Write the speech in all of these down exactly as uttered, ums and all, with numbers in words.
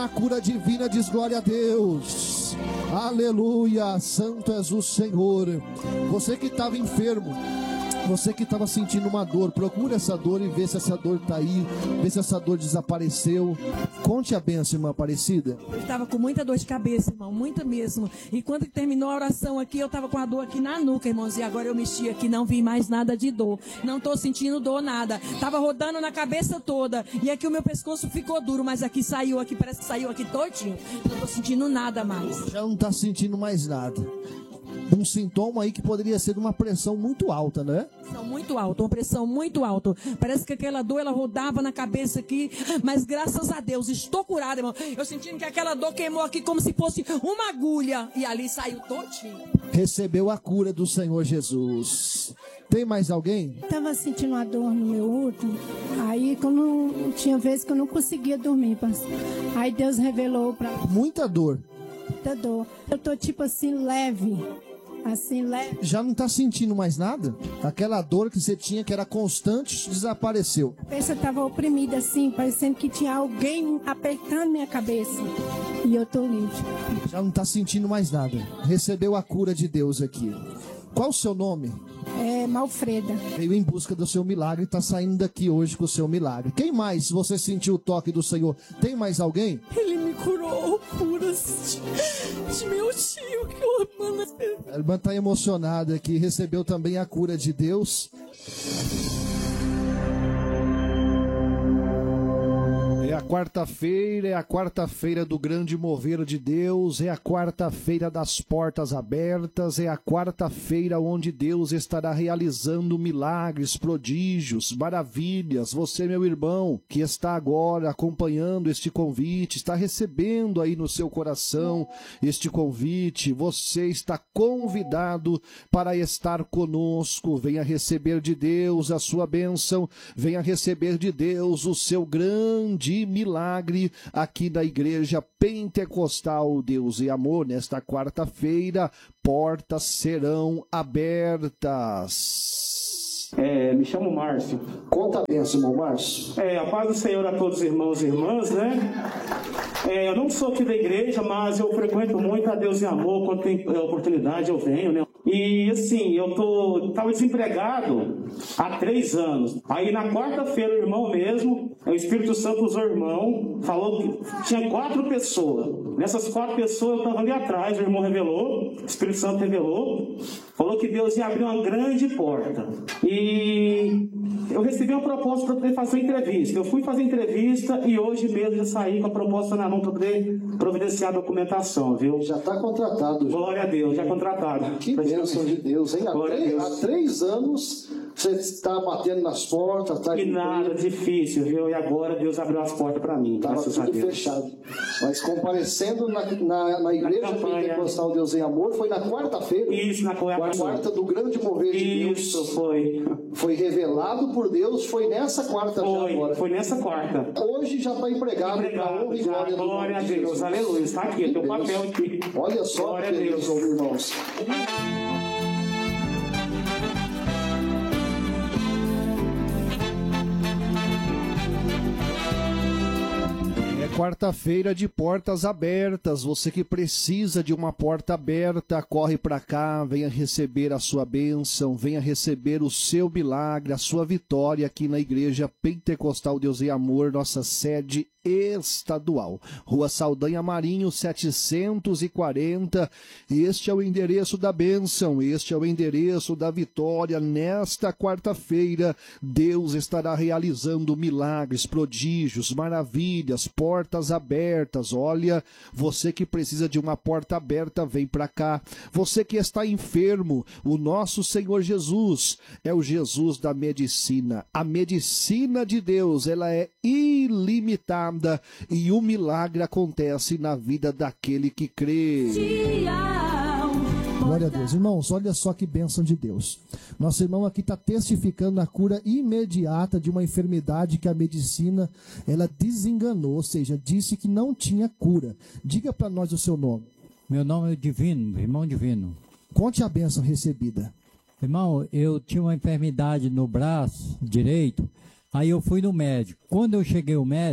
A cura divina diz glória a Deus. Aleluia, santo és o Senhor. Você que estava enfermo, você que estava sentindo uma dor, procura essa dor e vê se essa dor está aí, vê se essa dor desapareceu. Conte a bênção, irmã Aparecida. Eu estava com muita dor de cabeça, irmão, muita mesmo. E quando terminou a oração aqui, eu estava com a dor aqui na nuca, irmãos. E agora eu mexi aqui, não vi mais nada de dor. Não estou sentindo dor, nada. Estava rodando na cabeça toda. E aqui o meu pescoço ficou duro, mas aqui saiu, aqui parece que saiu aqui todinho. Não estou sentindo nada mais. Já não está sentindo mais nada. Um sintoma aí que poderia ser de uma pressão muito alta, né? Pressão muito alta, uma pressão muito alta. Parece que aquela dor, ela rodava na cabeça aqui, mas graças a Deus, estou curada, irmão. Eu sentindo que aquela dor queimou aqui como se fosse uma agulha, e ali saiu todinho. Recebeu a cura do Senhor Jesus. Tem mais alguém? Estava sentindo uma dor no meu útero, aí quando tinha vezes que eu não conseguia dormir, pastor. Aí Deus revelou para mim. Muita dor. Muita dor. Eu tô tipo assim, leve. Assim, leve. Já não tá sentindo mais nada? Aquela dor que você tinha, que era constante, desapareceu. A cabeça tava oprimida assim, parecendo que tinha alguém apertando minha cabeça. E eu tô livre. Já não tá sentindo mais nada. Recebeu a cura de Deus aqui. Qual o seu nome? É Malfreda. Veio em busca do seu milagre e está saindo daqui hoje com o seu milagre. Quem mais, se você sentiu o toque do Senhor? Tem mais alguém? Ele me curou curas de, de meu tio, que eu amo. A irmã está emocionada aqui, recebeu também a cura de Deus. É a quarta-feira, é a quarta-feira do grande mover de Deus, é a quarta-feira das portas abertas, é a quarta-feira onde Deus estará realizando milagres, prodígios, maravilhas. Você, meu irmão, que está agora acompanhando este convite, está recebendo aí no seu coração este convite, você está convidado para estar conosco. Venha receber de Deus a sua bênção, venha receber de Deus o seu grande milagre aqui da Igreja Pentecostal Deus e Amor. Nesta quarta-feira, portas serão abertas. É, me chamo Márcio. Conta a bênção, irmão Márcio. É, a paz do Senhor a todos os irmãos e irmãs, né? É, eu não sou aqui da igreja, mas eu frequento muito a Deus e Amor. Quando tem oportunidade eu venho, né? E assim, eu tô, tava desempregado há três anos. Aí na quarta-feira o irmão mesmo, o Espírito Santo usou o irmão, falou que tinha quatro pessoas. Nessas quatro pessoas eu estava ali atrás, o irmão revelou, o Espírito Santo revelou, falou que Deus ia abrir uma grande porta. E eu recebi uma proposta para poder fazer uma entrevista. Eu fui fazer entrevista e hoje mesmo já saí com a proposta na mão para poder providenciar a documentação, viu? Já está contratado. Já. Glória a Deus, já contratado. Que bênção de Deus, hein? Há três, há três anos você está batendo nas portas. Tá e nada, difícil, viu? E agora Deus abriu as portas para mim. Estava tudo fechado. Mas comparecendo na, na, na Igreja Pentecostal Deus em Amor, foi na quarta-feira. Isso, na quarta. Quarta do grande mover de Deus. Isso, foi. Foi revelado por Deus, foi nessa quarta foi, já agora. Foi nessa quarta. Hoje já está empregado. Empregado, já, glória, glória a Deus. Deus. Aleluia, está aqui, tem o papel aqui. Olha só, glória a Deus, irmãos. Quarta-feira de portas abertas. Você que precisa de uma porta aberta, corre para cá, venha receber a sua bênção, venha receber o seu milagre, a sua vitória aqui na Igreja Pentecostal Deus e Amor, nossa sede estadual. Rua Saldanha Marinho, setecentos e quarenta. Este é o endereço da bênção, este é o endereço da vitória. Nesta quarta-feira, Deus estará realizando milagres, prodígios, maravilhas, portas abertas. Olha, você que precisa de uma porta aberta, vem para cá. Você que está enfermo, o nosso Senhor Jesus é o Jesus da medicina. A medicina de Deus, ela é ilimitada. E o milagre acontece na vida daquele que crê. Glória a Deus. Irmãos, olha só que bênção de Deus. Nosso irmão aqui está testificando a cura imediata de uma enfermidade que a medicina ela desenganou, ou seja, disse que não tinha cura. Diga para nós o seu nome. Meu nome é Divino, irmão Divino. Conte a bênção recebida. Irmão, eu tinha uma enfermidade no braço direito, aí eu fui no médico. Quando eu cheguei ao médico,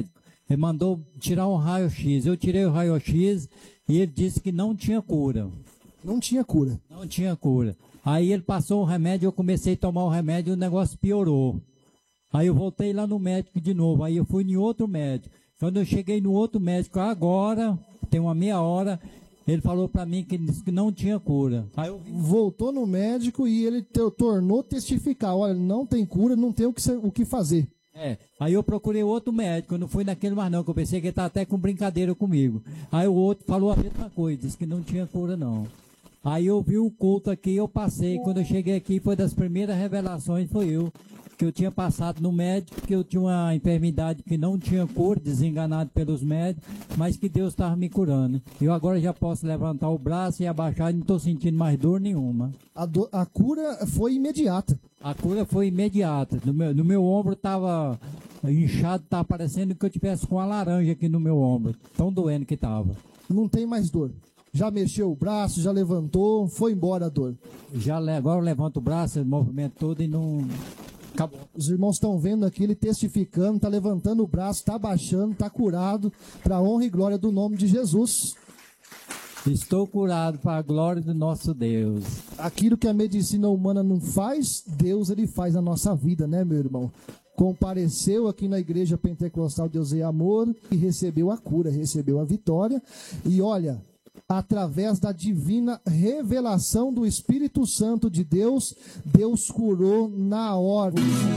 Ele mandou tirar um raio-x. Eu tirei o raio-x e ele disse que não tinha cura. Não tinha cura? Não tinha cura. Aí ele passou o remédio, eu comecei a tomar o remédio e o negócio piorou. Aí eu voltei lá no médico de novo, aí eu fui em outro médico. Quando eu cheguei no outro médico agora, tem uma meia hora, ele falou para mim que, que não tinha cura. Aí eu... Voltou no médico e ele te, tornou testificar, olha, não tem cura, não tem o que, o que fazer. É, aí eu procurei outro médico, eu não fui naquele mais não, que eu pensei que ele estava até com brincadeira comigo. Aí o outro falou a mesma coisa, disse que não tinha cura não. Aí eu vi o culto aqui, eu passei, quando eu cheguei aqui foi das primeiras revelações, foi eu, que eu tinha passado no médico, que eu tinha uma enfermidade que não tinha cura, desenganado pelos médicos, mas que Deus estava me curando. Eu agora já posso levantar o braço e abaixar e não estou sentindo mais dor nenhuma. A, do, a cura foi imediata? A cura foi imediata. No meu, no meu ombro estava inchado, estava parecendo que eu tivesse com uma laranja aqui no meu ombro, tão doendo que estava. Não tem mais dor? Já mexeu o braço, já levantou, foi embora a dor? Já, agora eu levanto o braço, o movimento todo e não... Acabou. Os irmãos estão vendo aqui ele testificando, está levantando o braço, está abaixando, está curado, para a honra e glória do nome de Jesus. Estou curado para a glória do nosso Deus. Aquilo que a medicina humana não faz, Deus ele faz na nossa vida, né, meu irmão? Compareceu aqui na igreja pentecostal Deus é Amor e recebeu a cura, recebeu a vitória. E olha, através da divina revelação do Espírito Santo de Deus, Deus curou na hora.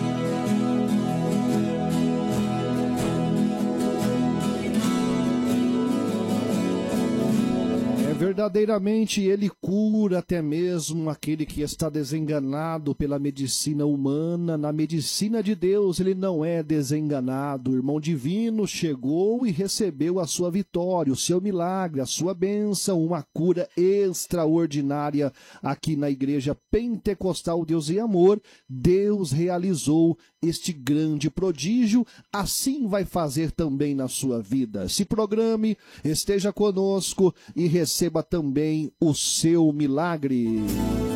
Verdadeiramente ele cura até mesmo aquele que está desenganado pela medicina humana. Na medicina de Deus ele não é desenganado. O irmão divino chegou e recebeu a sua vitória, o seu milagre, a sua bênção, uma cura extraordinária aqui na igreja pentecostal Deus e Amor. Deus realizou este grande prodígio, assim vai fazer também na sua vida. Se programe, esteja conosco e receba também o seu milagre.